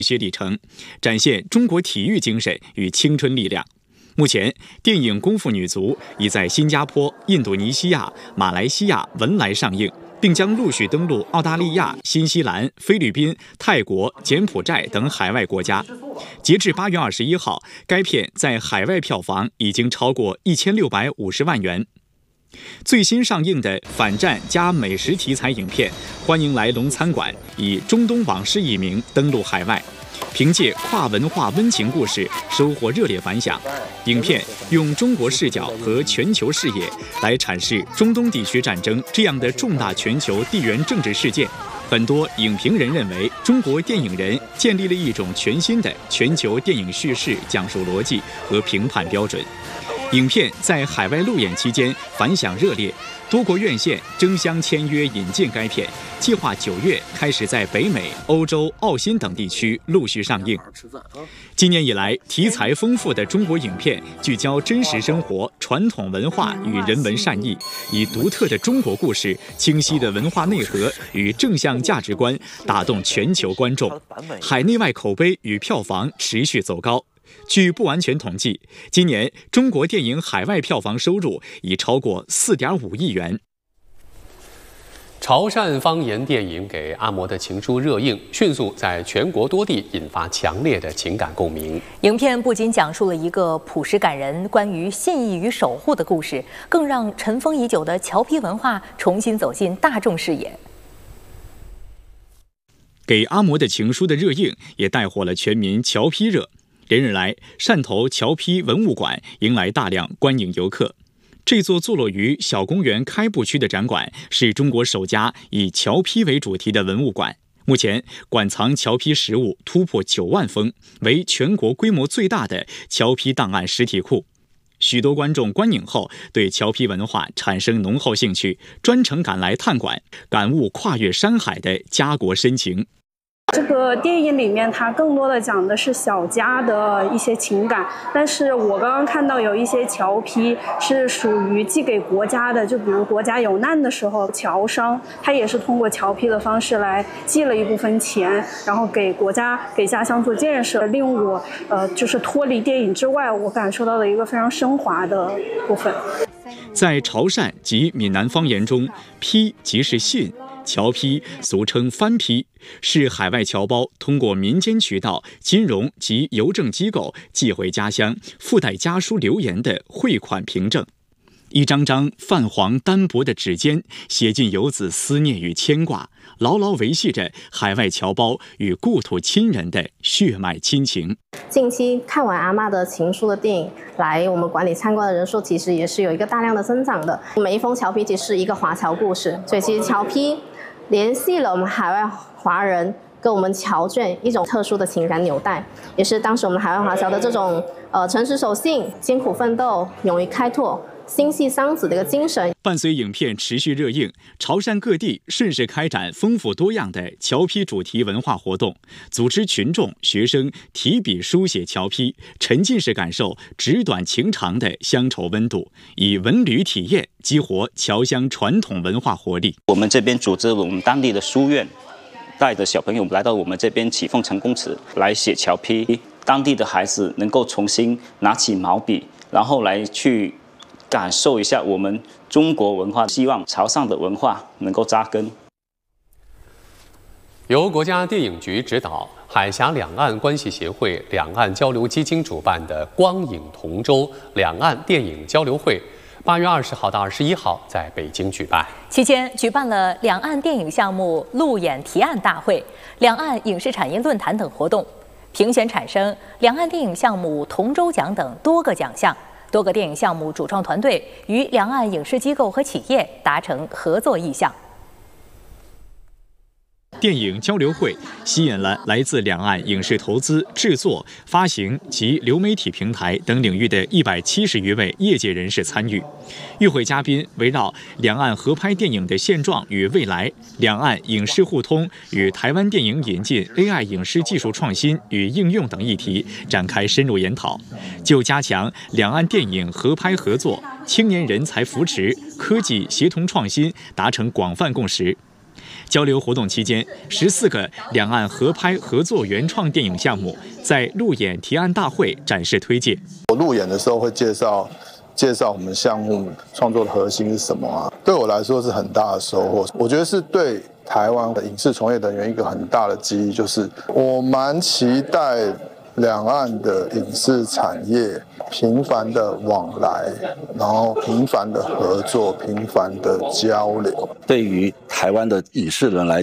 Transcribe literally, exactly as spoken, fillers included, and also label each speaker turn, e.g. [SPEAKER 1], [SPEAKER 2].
[SPEAKER 1] 学里程，展现中国体育精神与青春力量。目前，电影《功夫女足》已在新加坡、印度尼西亚、马来西亚、文莱上映，并将陆续登陆澳大利亚、新西兰、菲律宾、泰国、柬埔寨等海外国家。截至八月二十一号，该片在海外票房已经超过一千六百五十万元。最新上映的反战加美食题材影片《欢迎来龙餐馆》以《中东往事》一名登陆海外，凭借跨文化温情故事收获热烈反响。影片用中国视角和全球视野来阐释中东地区战争这样的重大全球地缘政治事件。很多影评人认为，中国电影人建立了一种全新的全球电影叙事讲述逻辑和评判标准。影片在海外路演期间反响热烈，多国院线争相签约引进该片，计划九月开始在北美、欧洲、澳新等地区陆续上映。今年以来，题材丰富的中国影片聚焦真实生活、传统文化与人文善意，以独特的中国故事、清晰的文化内核与正向价值观打动全球观众，海内外口碑与票房持续走高。据不完全统计，今年中国电影海外票房收入已超过 四点五亿元。
[SPEAKER 2] 潮汕方言电影《给阿嬷的情书》热映，迅速在全国多地引发强烈的情感共鸣。
[SPEAKER 3] 影片不仅讲述了一个朴实感人、关于信义与守护的故事，更让尘封已久的侨批文化重新走进大众视野。
[SPEAKER 1] 给阿嬷的情书的热映也带火了全民侨批热。连日来，汕头侨批文物馆迎来大量观影游客。这座坐落于小公园开埠区的展馆是中国首家以侨批为主题的文物馆。目前，馆藏侨批实物突破九万封，为全国规模最大的侨批档案实体库。许多观众观影后对侨批文化产生浓厚兴趣，专程赶来探馆，感悟跨越山海的家国深情。
[SPEAKER 4] 这个电影里面，它更多的讲的是小家的一些情感，但是我刚刚看到有一些侨批是属于寄给国家的，就比如国家有难的时候，侨商他也是通过侨批的方式来寄了一部分钱，然后给国家、给家乡做建设。令我呃，就是脱离电影之外，我感受到了一个非常升华的部分。
[SPEAKER 1] 在潮汕及闽南方言中，批即是信。侨批俗称番批，是海外侨胞通过民间渠道、金融及邮政机构寄回家乡，附带家书留言的汇款凭证。一张张泛黄单薄的纸笺，写尽游子思念与牵挂，牢牢维系着海外侨胞与故土亲人的血脉亲情。
[SPEAKER 5] 近期看完阿嬷的情书的电影，来我们馆里参观的人数其实也是有一个大量的增长的。每一封侨批其实是一个华侨故事，所以其实侨批联系了我们海外华人跟我们侨眷一种特殊的情感纽带，也是当时我们海外华侨的这种呃诚实守信、艰苦奋斗、勇于开拓、心系桑梓的一个精神。
[SPEAKER 1] 伴随影片持续热映，潮汕各地顺势开展丰富多样的侨批主题文化活动，组织群众、学生提笔书写侨批，沉浸式感受纸短情长的乡愁温度，以文旅体验激活侨乡传统文化活力。
[SPEAKER 6] 我们这边组织了我们当地的书院，带着小朋友来到我们这边启凤成功祠来写侨批，当地的孩子能够重新拿起毛笔，然后来去感受一下我们中国文化，希望潮汕的文化能够扎根。
[SPEAKER 2] 由国家电影局指导，海峡两岸关系协会两岸交流基金主办的光影同舟两岸电影交流会，八月二十号到二十一号在北京举办。
[SPEAKER 3] 期间举办了两岸电影项目路演提案大会、两岸影视产业论坛等活动，评选产生两岸电影项目同舟奖等多个奖项。多个电影项目主创团队与两岸影视机构和企业达成合作意向。
[SPEAKER 1] 电影交流会吸引了来自两岸影视投资、制作、发行及流媒体平台等领域的一百七十余位业界人士参与。与会嘉宾围绕两岸合拍电影的现状与未来、两岸影视互通与台湾电影引进 A I 影视技术创新与应用等议题展开深入研讨，就加强两岸电影合拍合作、青年人才扶持、科技协同创新达成广泛共识。 交流活动期间，十四个两岸合拍合作原创电影项目在路演提案大会展示推介。
[SPEAKER 7] 我路演的时候会介绍介绍我们项目创作的核心是什么啊？对我来说是很大的收获。我觉得是对台湾的影视从业人员一个很大的激励，就是我蛮期待两岸的影视产业频繁的往来，然后频繁的合作，频繁的交流。
[SPEAKER 8] 对于台湾的影视人来